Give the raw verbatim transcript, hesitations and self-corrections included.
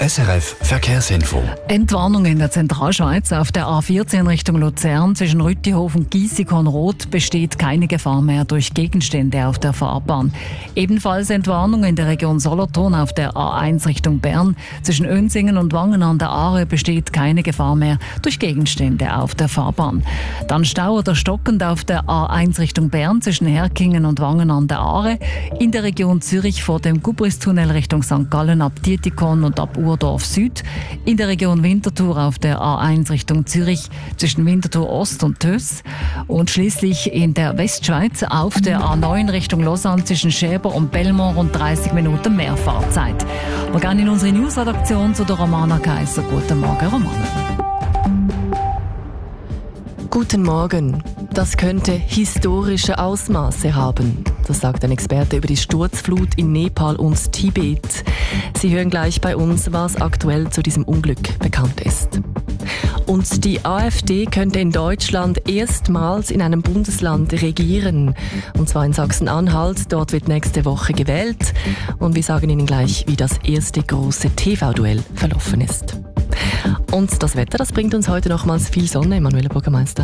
S R F Verkehrsinfo. Entwarnung in der Zentralschweiz. Auf der A vierzehn Richtung Luzern zwischen Rüttihof und Giessikon-Roth besteht keine Gefahr mehr durch Gegenstände auf der Fahrbahn. Ebenfalls Entwarnung in der Region Solothurn auf der A eins Richtung Bern. Zwischen Önsingen und Wangen an der Aare besteht keine Gefahr mehr durch Gegenstände auf der Fahrbahn. Dann Stau oder stockend auf der A eins Richtung Bern zwischen Herkingen und Wangen an der Aare. In der Region Zürich vor dem Gubristunnel Richtung Sankt Gallen ab Dietikon und ab Urdorf Süd. In der Region Winterthur auf der A eins Richtung Zürich zwischen Winterthur Ost und Töss. Und schließlich in der Westschweiz auf der A neun Richtung Lausanne zwischen Schäber und Belmont rund dreißig Minuten mehr Fahrzeit. Wir gehen in unsere Newsredaktion zu der Romana Kaiser. Guten Morgen, Romana. Guten Morgen. Das könnte historische Ausmaße haben. Das sagt ein Experte über die Sturzflut in Nepal und Tibet. Sie hören gleich bei uns, was aktuell zu diesem Unglück bekannt ist. Und die AfD könnte in Deutschland erstmals in einem Bundesland regieren. Und zwar in Sachsen-Anhalt. Dort wird nächste Woche gewählt. Und wir sagen Ihnen gleich, wie das erste große T V-Duell verlaufen ist. Und das Wetter, das bringt uns heute nochmals viel Sonne, Emanuela Bürgermeister.